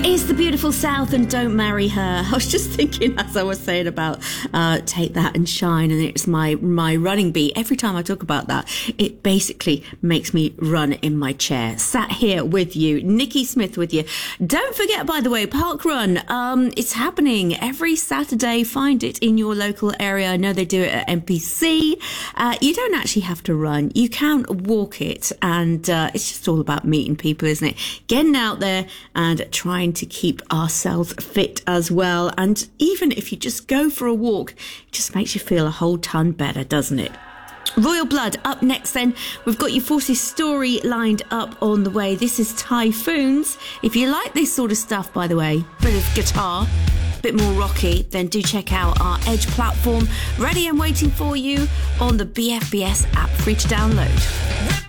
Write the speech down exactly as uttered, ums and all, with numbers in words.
is the beautiful South and Don't Marry Her. I was just thinking as I was saying about uh, Take That and Shine, and it's my, my running beat. Every time I talk about that, it basically makes me run in my chair. Sat here with you, Nikki Smith with you. Don't forget, by the way, Park Run. Um, it's happening every Saturday. Find it in your local area. I know they do it at N P C. Uh, you don't actually have to run. You can walk it, and uh, it's just all about meeting people, isn't it? Getting out there and trying to keep ourselves fit as well. And even if you just go for a walk, it just makes you feel a whole ton better, doesn't it? Royal Blood up next then. We've got your Forces story lined up on the way. This is Typhoons. If you like this sort of stuff, by the way, bit of guitar, bit more rocky, then do check out our Edge platform, ready and waiting for you on the B F B S app, free to download.